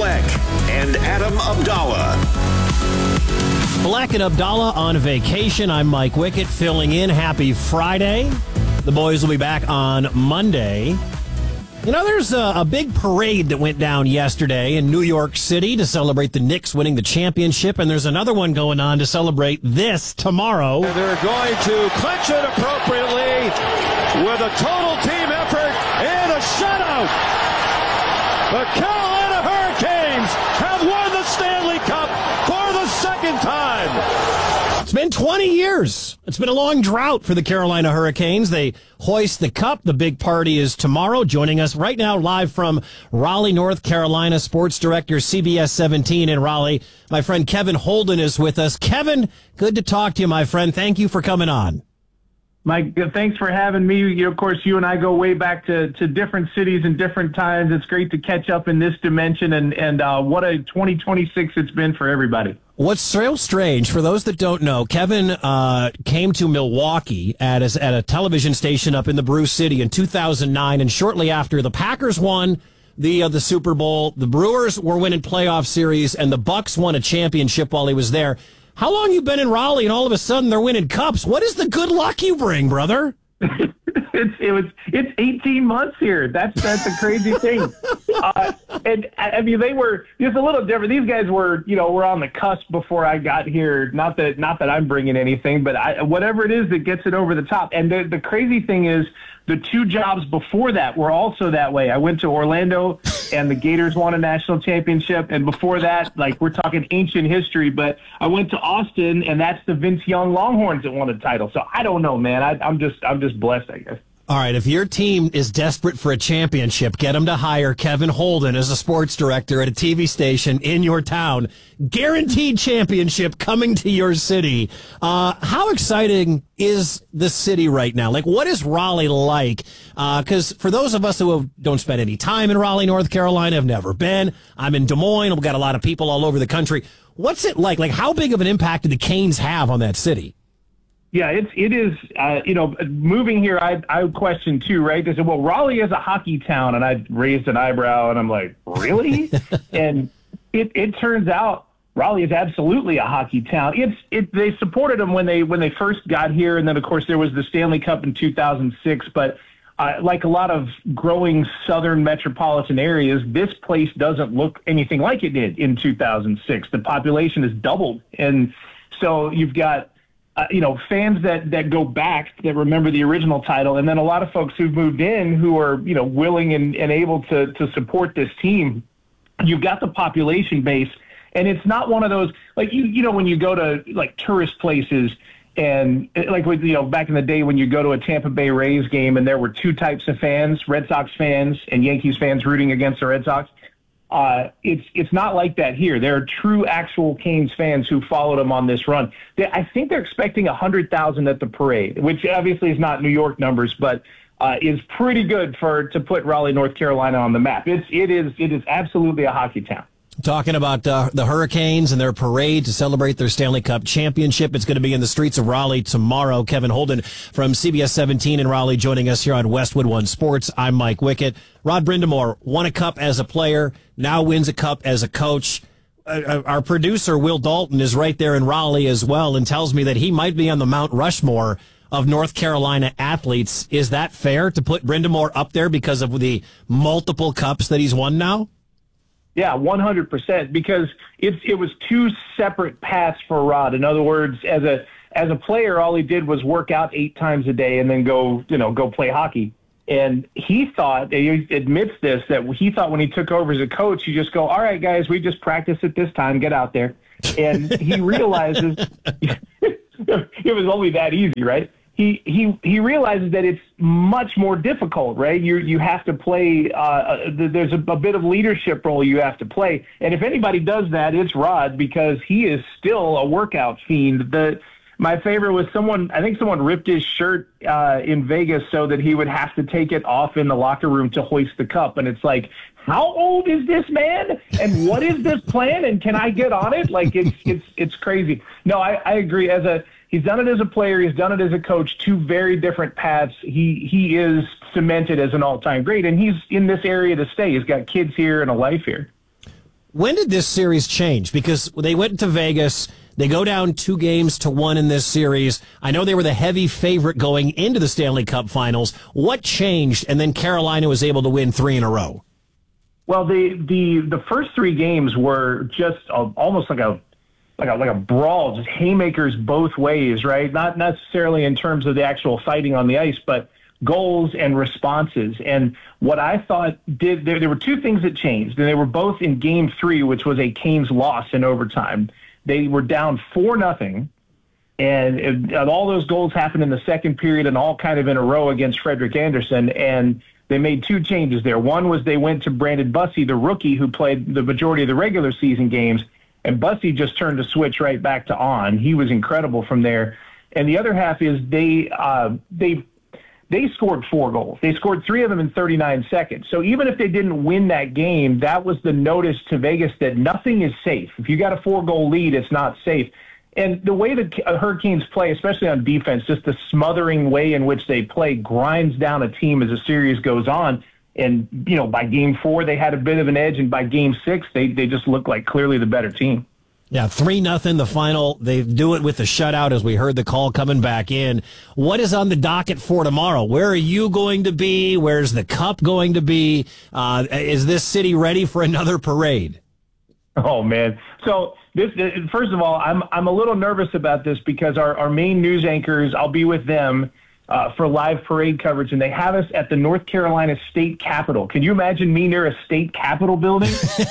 Fleck and Adam Abdallah. Fleck and Abdallah on vacation. I'm Mike Wickett filling in. Happy Friday. The boys will be back on Monday. You know, there's a big parade that went down yesterday in New York City to celebrate the Knicks winning the championship, and there's another one going on to celebrate this tomorrow. They're going to clinch it appropriately with a total team effort and a shutout. The Carolina Hurricanes have won the Stanley Cup for the second time. It's been 20 years. It's been a long drought for the Carolina Hurricanes. They hoist the cup. The big party is tomorrow. Joining us right now live from Raleigh, North Carolina, sports director, CBS 17 in Raleigh. My friend Kevin Holden is with us. Kevin, good to talk to you, my friend. Thank you for coming on. Mike, thanks for having me. Of course, you and I go way back to different cities and different times. It's great to catch up in this dimension, and what a 2026 it's been for everybody. What's so strange, for those that don't know, Kevin came to Milwaukee at a television station up in the Brew City in 2009, and shortly after, the Packers won the Super Bowl, the Brewers were winning playoff series, and the Bucks won a championship while he was there. How long you been in Raleigh, and all of a sudden they're winning cups? What is the good luck you bring, brother? It's 18 months here. That's the crazy thing. And I mean, they were just a little different. These guys were on the cusp before I got here. Not that I'm bringing anything, but whatever it is that gets it over the top. And the crazy thing is, the two jobs before that were also that way. I went to Orlando, and the Gators won a national championship. And before that, like, we're talking ancient history, but I went to Austin, and that's the Vince Young Longhorns that won a title. So I don't know, man. I'm just blessed, I guess. All right, if your team is desperate for a championship, get them to hire Kevin Holden as a sports director at a TV station in your town. Guaranteed championship coming to your city. How exciting is the city right now? Like, what is Raleigh like? Because for those of us who don't spend any time in Raleigh, North Carolina, have never been. I'm in Des Moines. We've got a lot of people all over the country. What's it like? Like, how big of an impact do the Canes have on that city? Yeah, it is. Moving here, I question too, right? They said, well, Raleigh is a hockey town, and I raised an eyebrow, and I'm like, really? And it turns out Raleigh is absolutely a hockey town. They supported them when they first got here, and then of course there was the Stanley Cup in 2006. But like a lot of growing southern metropolitan areas, this place doesn't look anything like it did in 2006. The population has doubled, and so you've got fans that go back, that remember the original title, and then a lot of folks who've moved in who are, willing and able to support this team. You've got the population base, and it's not one of those, like, when you go to, like, tourist places, and, like, back in the day when you go to a Tampa Bay Rays game and there were two types of fans, Red Sox fans and Yankees fans rooting against the Red Sox. It's not like that here. There are true, actual Canes fans who followed them on this run. I think they're expecting 100,000 at the parade, which obviously is not New York numbers, but is pretty good to put Raleigh, North Carolina on the map. It is absolutely a hockey town. Talking about the Hurricanes and their parade to celebrate their Stanley Cup championship. It's going to be in the streets of Raleigh tomorrow. Kevin Holden from CBS 17 in Raleigh joining us here on Westwood One Sports. I'm Mike Wickett. Rod Brindamore won a cup as a player, now wins a cup as a coach. Our producer, Will Dalton, is right there in Raleigh as well and tells me that he might be on the Mount Rushmore of North Carolina athletes. Is that fair to put Brindamore up there because of the multiple cups that he's won now? Yeah, 100%, because it was two separate paths for Rod. In other words, as a player, all he did was work out 8 times a day and then go play hockey. And he thought, he admits this, that he thought when he took over as a coach, you just go, all right, guys, we just practice at this time, get out there. And he realizes it was only that easy, right? He realizes that it's much more difficult, right? You have to play. There's a bit of leadership role you have to play, and if anybody does that, it's Rod, because he is still a workout fiend. My favorite was I think someone ripped his shirt in Vegas so that he would have to take it off in the locker room to hoist the cup, and it's like, how old is this man? And what is this plan? And can I get on it? Like, it's crazy. No, I agree. He's done it as a player. He's done it as a coach. Two very different paths. He is cemented as an all-time great, and he's in this area to stay. He's got kids here and a life here. When did this series change? Because they went to Vegas. They go down 2-1 in this series. I know they were the heavy favorite going into the Stanley Cup Finals. What changed? And then Carolina was able to win 3 in a row. Well, the first 3 games were just almost like a brawl, just haymakers both ways, right? Not necessarily in terms of the actual fighting on the ice, but goals and responses. And what I thought there were 2 things that changed, and they were both in Game 3, which was a Canes loss in overtime. They were down 4-0, and all those goals happened in the second period and all kind of in a row against Frederik Andersen. And they made 2 changes there. One was they went to Brandon Bussi, the rookie who played the majority of the regular season games, and Bussi just turned the switch right back to on. He was incredible from there. And the other half is they scored 4 goals. They scored 3 of them in 39 seconds. So even if they didn't win that game, that was the notice to Vegas that nothing is safe. If you got a 4-goal lead, it's not safe. And the way the Hurricanes play, especially on defense, just the smothering way in which they play grinds down a team as a series goes on. And, by Game 4, they had a bit of an edge. And by Game 6, they just looked like clearly the better team. Yeah, 3-0 the final. They do it with the shutout as we heard the call coming back in. What is on the docket for tomorrow? Where are you going to be? Where's the cup going to be? Is this city ready for another parade? Oh, man. So first of all, I'm a little nervous about this because our main news anchors, I'll be with them for live parade coverage, and they have us at the North Carolina State Capitol. Can you imagine me near a state capitol building?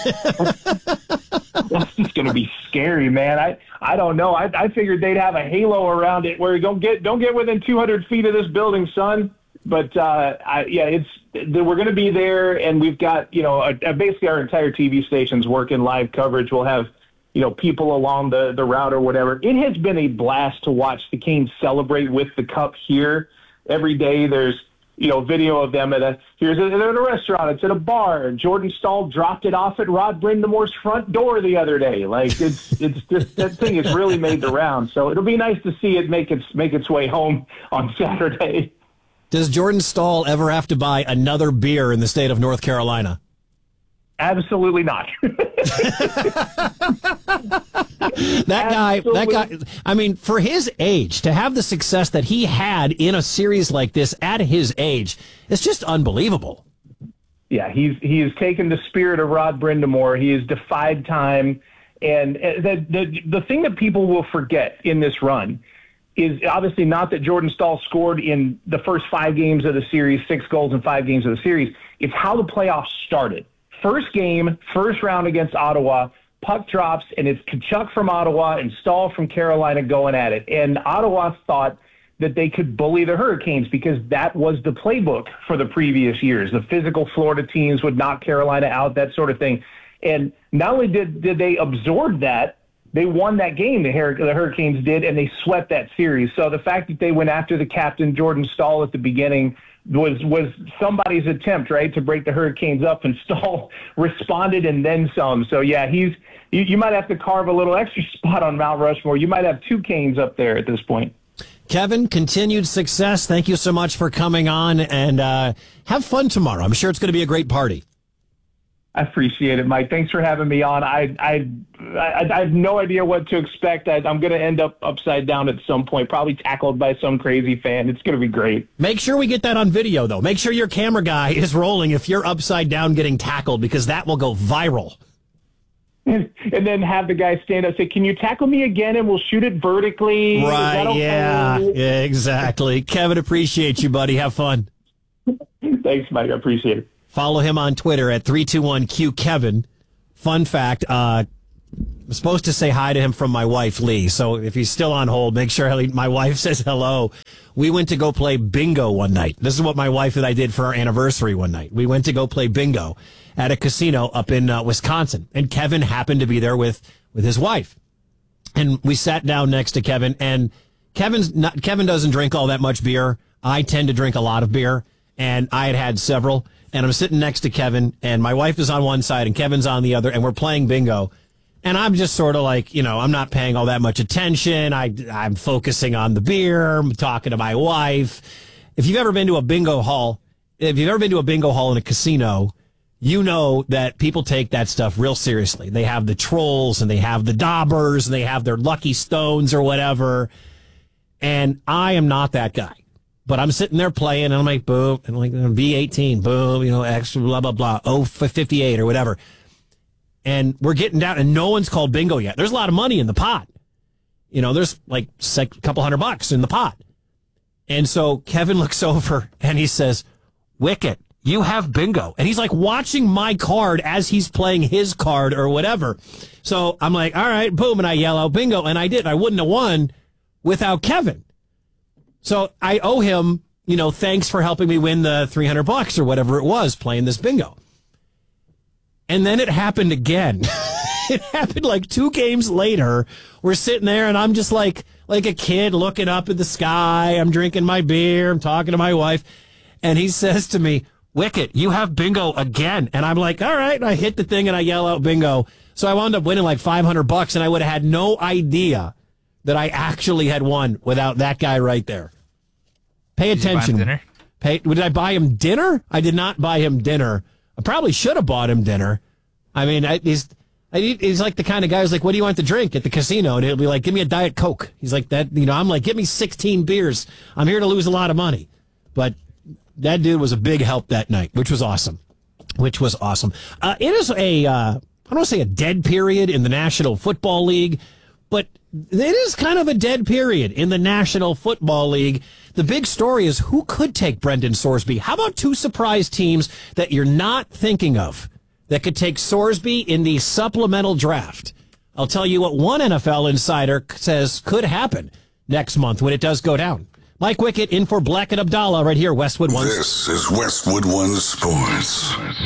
That's just going to be scary, man. I don't know. I figured they'd have a halo around it where you don't get within 200 feet of this building, son. But we're going to be there, and we've got basically our entire TV station's working live coverage. We'll have people along the route or whatever. It has been a blast to watch the Canes celebrate with the cup here. Every day there's video of them they're at a restaurant, it's at a bar. Jordan Staal dropped it off at Rod Brindamore's front door the other day. Like it's just that thing has really made the round. So it'll be nice to see it make its way home on Saturday. Does Jordan Staal ever have to buy another beer in the state of North Carolina? Absolutely not. That guy, I mean, for his age, to have the success that he had in a series like this at his age, it's just unbelievable. Yeah, he has taken the spirit of Rod Brindamore. He has defied time. And the thing that people will forget in this run is obviously not that Jordan Staal scored in the first 5 games of the series, 6 goals in 5 games of the series. It's how the playoffs started. First game, first round against Ottawa, puck drops, and it's Tkachuk from Ottawa and Staal from Carolina going at it. And Ottawa thought that they could bully the Hurricanes because that was the playbook for the previous years. The physical Florida teams would knock Carolina out, that sort of thing. And not only did they absorb that, they won that game, the Hurricanes did, and they swept that series. So the fact that they went after the captain, Jordan Staal, at the beginning was somebody's attempt, right, to break the Hurricanes up, and Staal responded and then some. So, yeah, you might have to carve a little extra spot on Mount Rushmore. You might have 2 Canes up there at this point. Kevin, continued success. Thank you so much for coming on, and have fun tomorrow. I'm sure it's going to be a great party. I appreciate it, Mike. Thanks for having me on. I have no idea what to expect. I'm going to end up upside down at some point, probably tackled by some crazy fan. It's going to be great. Make sure we get that on video, though. Make sure your camera guy is rolling if you're upside down getting tackled, because that will go viral. And then have the guy stand up and say, "Can you tackle me again, and we'll shoot it vertically?" Right, okay? Yeah, exactly. Kevin, appreciate you, buddy. Have fun. Thanks, Mike. I appreciate it. Follow him on Twitter at 321QKevin. Fun fact, I'm supposed to say hi to him from my wife, Lee. So if he's still on hold, make sure my wife says hello. We went to go play bingo one night. This is what my wife and I did for our anniversary one night. We went to go play bingo at a casino up in Wisconsin. And Kevin happened to be there with his wife. And we sat down next to Kevin. And Kevin doesn't drink all that much beer. I tend to drink a lot of beer. And I had several. And I'm sitting next to Kevin, and my wife is on one side and Kevin's on the other, and we're playing bingo. And I'm just sort of like, I'm not paying all that much attention. I'm focusing on the beer. I'm talking to my wife. If you've ever been to a bingo hall in a casino, you know that people take that stuff real seriously. They have the trolls and they have the daubers and they have their lucky stones or whatever. And I am not that guy. But I'm sitting there playing and I'm like, boom, and like B18, boom, extra blah, blah, blah, 058 or whatever. And we're getting down and no one's called bingo yet. There's a lot of money in the pot. There's like a couple $100 in the pot. And so Kevin looks over and he says, Wicket, you have bingo. And he's like watching my card as he's playing his card or whatever. So I'm like, all right, boom. And I yell out bingo. And I did. I wouldn't have won without Kevin. So I owe him, thanks for helping me win the $300 or whatever it was playing this bingo. And then it happened again. It happened like 2 games later. We're sitting there and I'm just like a kid looking up at the sky. I'm drinking my beer. I'm talking to my wife. And he says to me, Wicket, you have bingo again. And I'm like, all right. And I hit the thing and I yell out bingo. So I wound up winning like $500 and I would have had no idea that I actually had won without that guy right there. Pay attention. Did you buy him dinner? Did I buy him dinner? I did not buy him dinner. I probably should have bought him dinner. I mean, he's like the kind of guy who's like, what do you want to drink at the casino? And he'll be like, give me a Diet Coke. He's like that. I'm like, give me 16 beers. I'm here to lose a lot of money. But that dude was a big help that night, which was awesome. It is I don't want to say a dead period in the National Football League, but it is kind of a dead period in the National Football League. The big story is who could take Brendan Sorsby. How about 2 surprise teams that you're not thinking of that could take Sorsby in the supplemental draft? I'll tell you what one NFL insider says could happen next month when it does go down. Mike Wicket in for Black and Abdallah right here, Westwood One. This is Westwood One Sports.